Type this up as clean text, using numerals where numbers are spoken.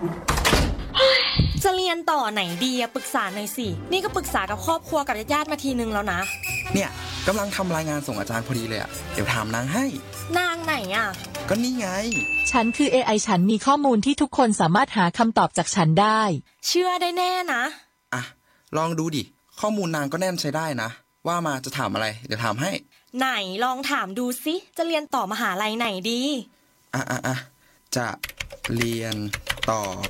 จะเรียนต่อไหนดีอะปรึกษาหน่อยสินี่ก็ปรึกษากับครอบครัวกับญาติๆมาทีนึงแล้วนะเนี่ยกำลังทำรายงานส่งอาจารย์พอดีเลยอะเดี๋ยวถามนางให้นางไหนอะก็นี่ไงฉันคือ AI ฉันมีข้อมูลที่ทุกคนสามารถหาคำตอบจากฉันได้เชื่อได้แน่นะอ่ะลองดูดิข้อมูลนางก็แน่นใช้ได้นะว่ามาจะถามอะไรเดี๋ยวถามให้ไหนลองถามดูสิจะเรียนต่อมหาลัยไหนดีจะเรียนต่อ